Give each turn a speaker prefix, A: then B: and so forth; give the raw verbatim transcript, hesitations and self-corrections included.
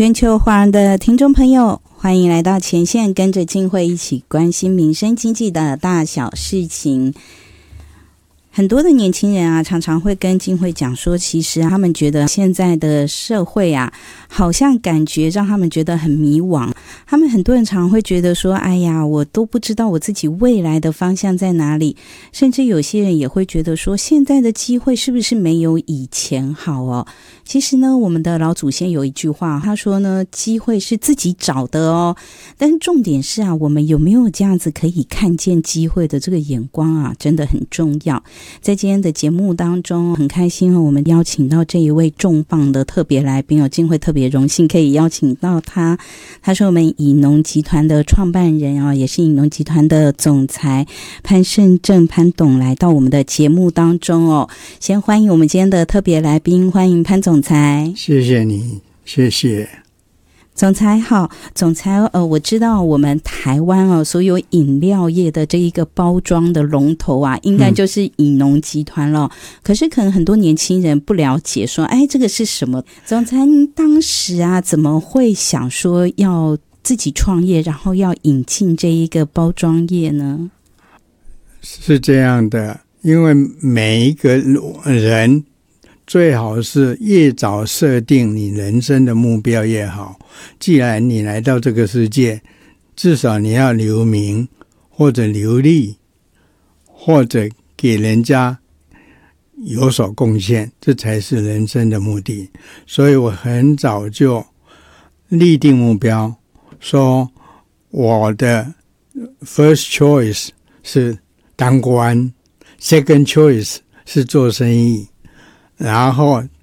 A: 全球华人的听众朋友，欢迎来到前线，跟着静慧一起关心民生经济的大小事情。很多的年轻人啊，常常会跟静慧讲说，其实他们觉得现在的社会啊，好像感觉让他们觉得很迷惘。他们很多人常常会觉得说，哎呀，我都不知道我自己未来的方向在哪里。甚至有些人也会觉得说，现在的机会是不是没有以前好哦？其实呢，我们的老祖先有一句话，他说呢，机会是自己找的哦。但是重点是啊，我们有没有这样子可以看见机会的这个眼光啊，真的很重要。在今天的节目当中，很开心哦，我们邀请到这一位重磅的特别来宾哦，静慧特别荣幸可以邀请到他。他是我们以农集团的创办人哦，也是以农集团的总裁潘胜正潘董来到我们的节目当中哦。先欢迎我们今天的特别来宾，欢迎潘总裁。
B: 谢谢你，谢谢。
A: 总裁好，总裁呃，我知道我们台湾哦，所有饮料业的这一个包装的龙头啊，应该就是以农集团了。嗯、可是可能很多年轻人不了解说，哎，这个是什么？总裁您当时啊，怎么会想说要自己创业，然后要引进这一个包装业呢？
B: 是这样的，因为每一个人最好是越早设定你人生的目标越好。既然你来到这个世界，至少你要留名或者留利，或者给人家有所贡献，这才是人生的目的。所以我很早就立定目标，说我的 first choice 是当官， second choice 是做生意，然后